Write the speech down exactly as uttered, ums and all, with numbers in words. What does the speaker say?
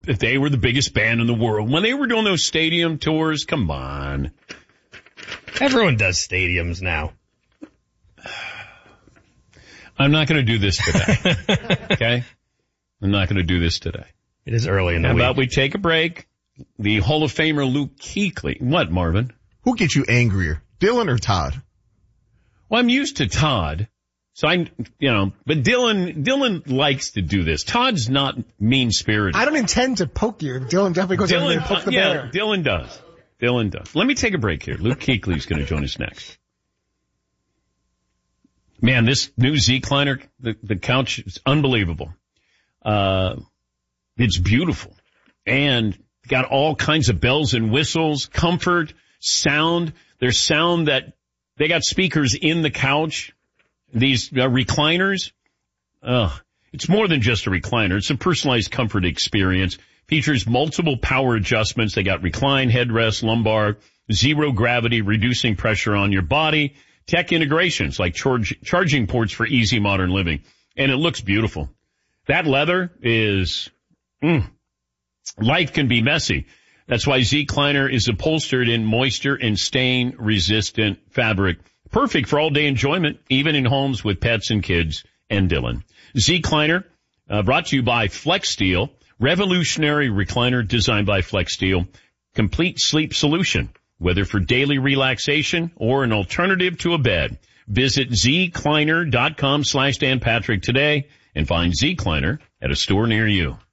that they were the biggest band in the world. When they were doing those stadium tours, come on. Everyone does stadiums now. I'm not going to do this today. Okay? I'm not going to do this today. It is early in the How week. about we take a break? The Hall of Famer Luke Kuechly. What, Marvin? Who gets you angrier, Dylan or Todd? Well, I'm used to Todd. So I, you know, but Dylan, Dylan likes to do this. Todd's not mean-spirited. I don't intend to poke you. Dylan definitely goes over there and pokes the yeah, bear. Dylan does. Dylan does. Let me take a break here. Luke Kuechly is going to join us next. Man, this new Z-Kleiner, the, the couch is unbelievable. Uh, it's beautiful. And got all kinds of bells and whistles, comfort, sound. There's sound that they got speakers in the couch. These uh, recliners, uh, it's more than just a recliner. It's a personalized comfort experience. Features multiple power adjustments. They got recline, headrest, lumbar, zero gravity, reducing pressure on your body. Tech integrations like charge, charging ports for easy modern living. And it looks beautiful. That leather is, mm, life can be messy. That's why Z-Kleiner is upholstered in moisture and stain resistant fabric. Perfect for all day enjoyment, even in homes with pets and kids and Dylan. Z-Kleiner, uh, brought to you by Flex Steel, revolutionary recliner designed by Flex Steel, complete sleep solution, whether for daily relaxation or an alternative to a bed. Visit Z Kleiner dot com slash Dan Patrick today and find Z-Kleiner at a store near you.